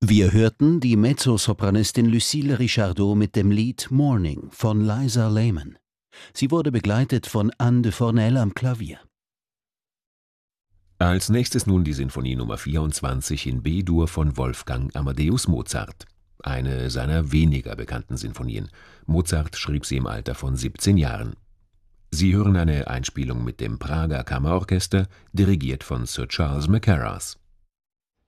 Wir hörten die Mezzosopranistin Lucille Richardot mit dem Lied Morning von Liza Lehman. Sie wurde begleitet von Anne de Fornel am Klavier. Als nächstes nun die Sinfonie Nr. 24 in B-Dur von Wolfgang Amadeus Mozart. Eine seiner weniger bekannten Sinfonien. Mozart schrieb sie im Alter von 17 Jahren. Sie hören eine Einspielung mit dem Prager Kammerorchester, dirigiert von Sir Charles Mackerras.